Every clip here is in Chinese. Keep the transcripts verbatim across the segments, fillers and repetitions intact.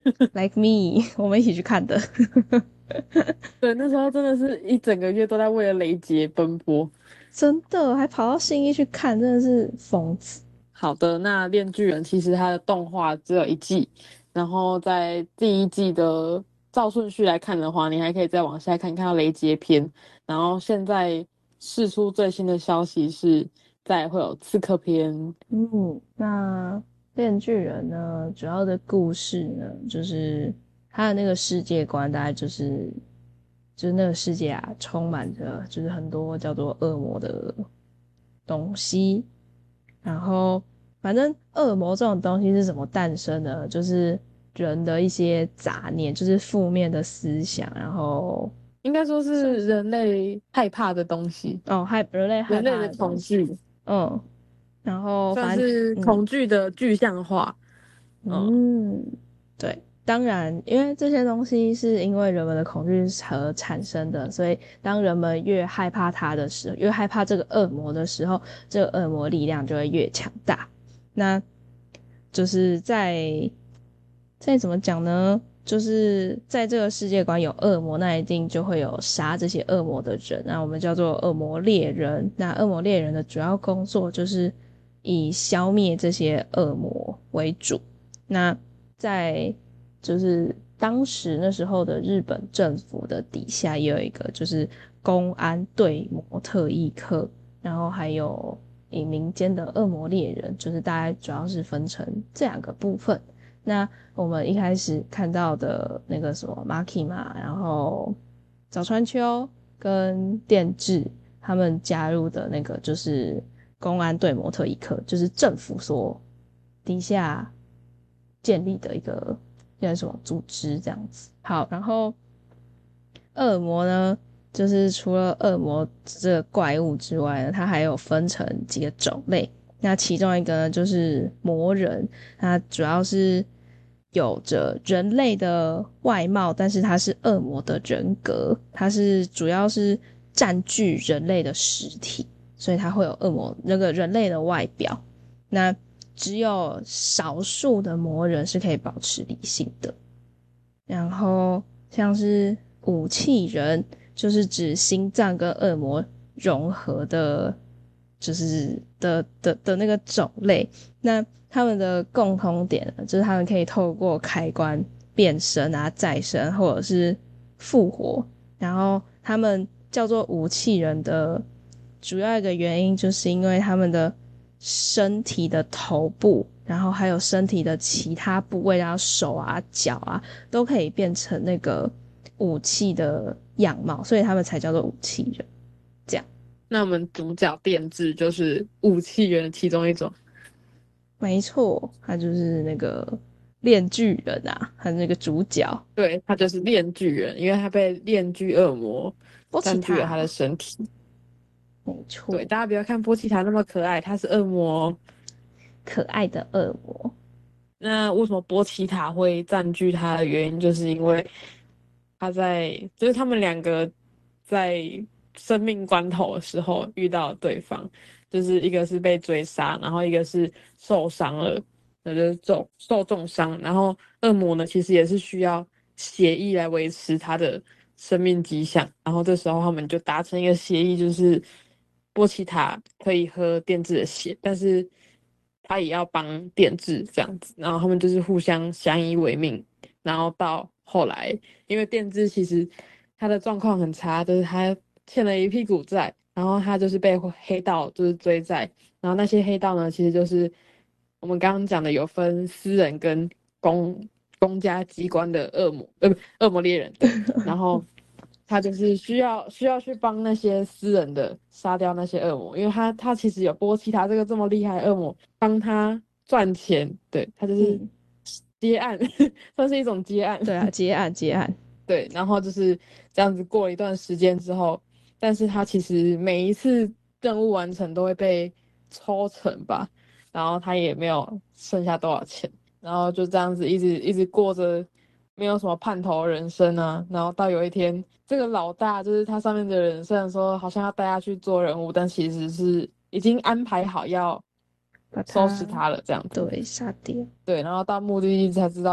，like me，我们一起去看的。 对，那时候真的是一整个月都在为了雷杰奔波。 真的还跑到信义去看，真的是疯子。 好的，那《链锯人》其实它的动画只有一季，然后在第一季的照顺序来看的话，你还可以再往下看，看到雷杰篇。然后现在释出最新的消息是，再会有刺客篇。 嗯，那《链锯人》呢，主要的故事呢，就是他的那个世界观，大概就是就是那个世界啊，充满着就是很多叫做恶魔的东西。然后，反正恶魔这种东西是怎么诞生的？就是人的一些杂念，就是负面的思想，然后应该说是人类害怕的东西， 哦，害人类害人类的怕的东西。 恐惧， 嗯，然后反正算是嗯恐惧的具象化。嗯， 嗯，对，当然，因为这些东西是因为人们的恐惧而产生的，所以当人们越害怕它的时候，越害怕这个恶魔的时候，这个恶魔力量就会越强大。那就是在在怎么讲呢？就是在这个世界观有恶魔，那一定就会有杀这些恶魔的人，那我们叫做恶魔猎人。那恶魔猎人的主要工作就是以消灭这些恶魔为主。那在就是当时那时候的日本政府的底下，也有一个就是公安对模特异课，然后还有以民间的恶魔猎人，就是大概主要是分成这两个部分。那我们一开始看到的那个什么 Maki 嘛，然后早川秋跟电治他们加入的那个就是公安对模特一课，就是政府所底下建立的一个叫什么组织这样子。好，然后恶魔呢，就是除了恶魔这个怪物之外呢，它还有分成几个种类。那其中一个呢，就是魔人，它主要是有着人类的外貌，但是它是恶魔的人格，它是主要是占据人类的实体，所以它会有恶魔那个人类的外表。那只有少数的魔人是可以保持理性的。然后像是武器人，就是指心脏跟恶魔融合的，就是的的的那个种类。那他们的共通点就是他们可以透过开关变身啊、再生或者是复活。然后他们叫做武器人的主要一个原因，就是因为他们的身体的头部，然后还有身体的其他部位，然后手啊、脚啊，都可以变成那个武器的样貌，所以他们才叫做武器人。这样， 那我们主角电治就是武器人的其中一种。 没错，他就是那个炼巨人啊，他那个主角对，他就是链锯人，因为他被链锯恶魔波奇占据了他的塔， 身体。对， 没错， 大家不要看波奇塔那么可爱，他是恶魔哦。 可爱的恶魔。 那为什么波奇塔会占据他的原因，就是因为他在，就是他们两个在生命关头的时候遇到对方，就是一个是被追杀，然后一个是受伤了，那就是重受重伤。然后恶魔呢，其实也是需要血液来维持他的生命迹象。然后这时候他们就达成一个协议，就是波奇塔可以喝电治的血，但是他也要帮电治这样子。然后他们就是互相相依为命。然后到后来，因为电治其实他的状况很差，就是他欠了一屁股债，然后他就是被黑道就是追债。然后那些黑道呢，其实就是我们刚刚讲的有分私人跟公公家机关的恶魔，呃，不，恶魔猎人，对。然后他就是需要需要去帮那些私人的杀掉那些恶魔，因为他他其实有波奇塔这个这么厉害的恶魔帮他赚钱，对，他就是嗯， 接案，算是一种接案。 对啊，结案结案。 对，然后就是这样子过了一段时间之后，但是他其实每一次任务完成都会被抽成吧，然后他也没有剩下多少钱，然后就这样子一直一直过着没有什么盼头的人生啊，然后到有一天，这个老大就是他上面的人，虽然说好像要带他去做任务，但其实是已经安排好要收拾把它他了这样子。 对杀掉。 对，然后到目的地才知道，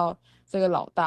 这个老大。